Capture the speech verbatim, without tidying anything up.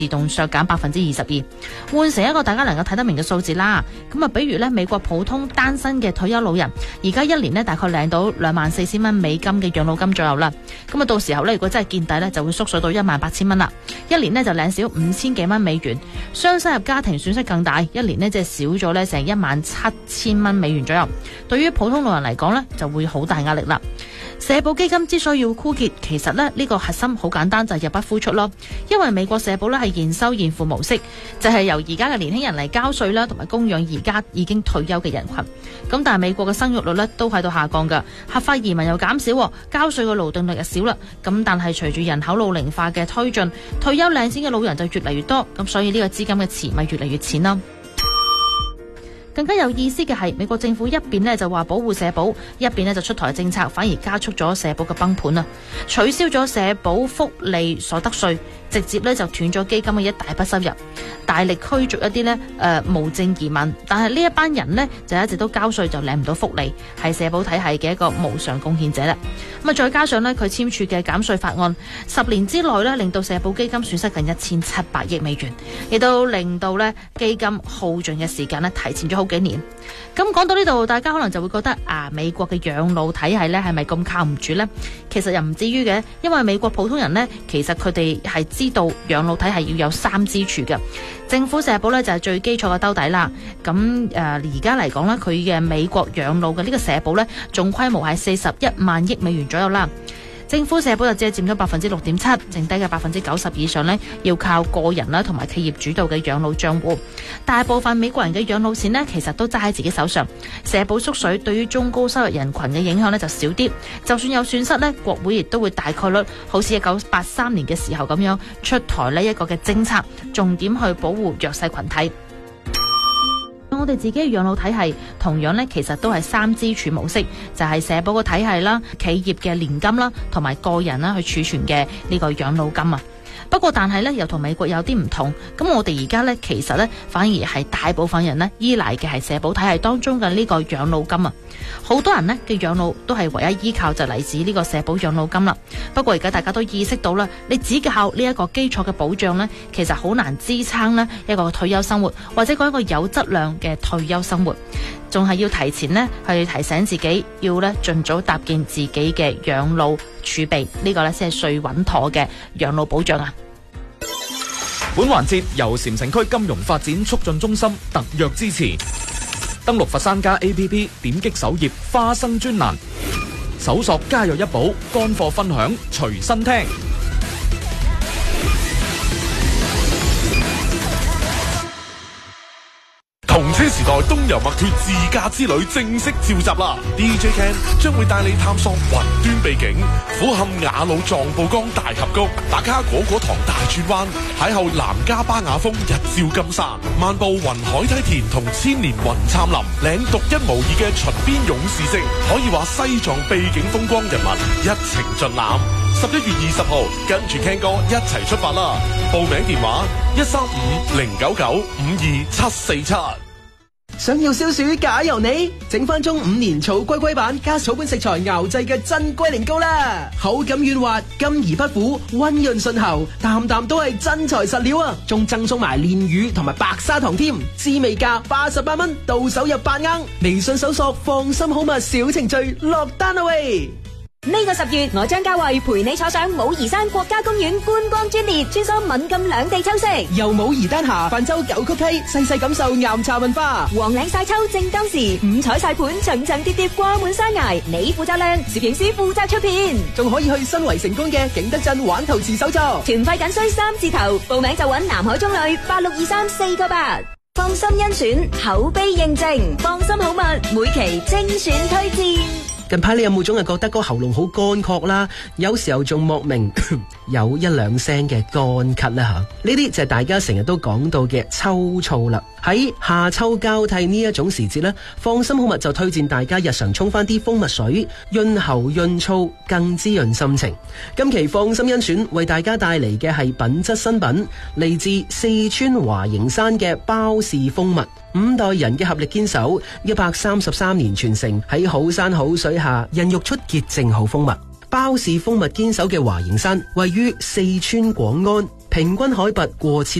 自動削減百分之二十二，換成一個大家能夠睇得明嘅數字啦。咁啊，比如咧，美國普通單身嘅退休老人，而家一年咧大概領到兩萬四千蚊美金嘅養老金左右啦。咁啊，到時候咧，如果真係見底咧，就會縮水到一萬八千蚊啦。一年咧就領少五千幾蚊美元，雙收入家庭損失更大，一年咧即係少咗咧成一萬七千蚊美元左右。對於普通老人嚟講咧，就會好大壓力啦。社保基金之所以要枯竭，其實咧呢個核心好簡單，就係入不敷出咯。因為美國社保咧係現收現付模式，就係由而家嘅年輕人嚟交稅啦，同埋供養而家已經退休嘅人群。咁但係美國嘅生育率咧都喺度下降㗎，合法移民又減少，交稅嘅勞動力又少啦。咁但係隨住人口老齡化嘅推進，退休領錢嘅老人就越嚟越多，咁所以呢個資金嘅池咪越嚟越淺咯。更加有意思嘅係，美國政府一邊呢就話保護社保，一邊呢就出台政策，反而加速咗社保嘅崩盤啊！取消咗社保福利所得稅，直接呢就斷咗基金嘅一大筆收入，大力驅逐一啲呢誒、呃、無證移民。但係呢一班人呢，就一直都交稅就領唔到福利，係社保體系嘅一個無償貢獻者啦。咁啊，再加上呢，佢簽署嘅減稅法案，十年之內呢，令到社保基金損失近一千七百億美元，亦都令到呢基金耗盡嘅時間呢提前咗好幾年。咁講到呢度，大家可能就會覺得啊，美國嘅養老體系呢係咪咁靠唔住呢？其實又唔至於嘅，因為美國普通人呢，其實佢哋係知道養老體系要有三支柱嘅。政府社保呢就係最基礎嘅兜底啦。咁誒而家嚟講呢，佢嘅美國養老嘅呢個社保呢，總規模係四十一萬億美元左右啦。政府社保就只係佔咗百分之六點七，剩低嘅百分之九十以上呢，要靠個人啦同埋企業主導嘅養老賬戶。大部分美國人嘅養老錢呢，其實都揸喺自己手上。社保縮水對於中高收入人群嘅影響呢就少啲。就算有損失呢，國會亦都會大概率好似一九八三年嘅時候咁樣出台呢一個嘅政策，重點去保護弱勢群體。我哋自己嘅養老體系同樣呢，其實都係三支柱模式，就係社保個體系啦、企業嘅年金啦，同埋個人啦去儲存嘅呢個養老金啊。不過但係咧，又同美國有啲唔同。咁我哋而家咧，其實咧反而係大部分人咧依賴嘅係社保體系當中嘅呢個養老金啊。好多人呢嘅養老都係唯一依靠就嚟自呢個社保養老金啦。不過而家大家都意識到啦，你只靠呢一個基礎嘅保障咧，其實好難支撐呢一個退休生活，或者講一個有質量嘅退休生活。仲係要提前呢去提醒自己，要呢盡早搭建自己嘅養老儲備，呢個呢先係最穩妥嘅養老保障啊！ 本環節由禪城區金融發展促進中心特約支持。登錄佛山家 A P P， 點擊首頁花生專欄，搜索家有一寶，乾貨分享隨身聽。 同車時代東遊墨脱自駕之旅正式召集啦 ！D J Ken 將會帶你探索雲端秘境，俯瞰雅魯藏布江大峽谷，打卡果果塘大轉彎，邂逅南迦巴雅峰日照金沙，漫步雲海梯田同千年雲杉林，領獨一無二嘅秦邊勇士跡，可以話西藏秘境風光人物一程盡覽。十一月二十號，跟住 Ken 哥一齊出發啦！報名電話一三五零九九五二七四七。 想要消暑假由你，整翻中五年草龜龜版加草本食材熬製嘅真龜苓膏啦，口感軟滑，甘而不苦，溫潤順喉，啖啖都係真材實料啊！仲贈送埋煉乳同埋白砂糖添，滋味價八十八蚊，到手入八盎。微信搜索放心好物小程序落單啦喂！ 呢個十月，我張家慧陪你坐上武夷山國家公園觀光專列，穿梭閩贛兩地秋色， 由武夷丹霞泛舟九曲溪，細細感受岩茶文化。 黃嶺晒秋正當時，五彩晒盤層層疊疊掛滿山崖，你負責靚，攝影師負責出片， 仲可以去新圍成功嘅景德鎮玩陶瓷手作。 團費僅需三字頭，報名就揾南海中旅八六二三四個八。放心甄選，口碑認證，放心好物，每期精選推薦。 近排你有冇總係覺得個喉嚨好乾涸啦？有時候仲莫名有一兩聲嘅乾咳啦吓，呢啲就係大家成日都講到嘅秋燥啦。喺夏秋交替呢一種時節呢，放心好物就推薦大家日常沖翻啲蜂蜜水，潤喉潤燥，更滋潤心情。今期放心甄選為大家帶嚟嘅係品質新品，嚟自四川華形山嘅包氏蜂蜜。五代人嘅合力堅守，一百三十三年傳承，喺好山好水下孕育出潔淨好蜂蜜。包氏蜂蜜堅守嘅華形山位於四川廣安， 平均海拔過千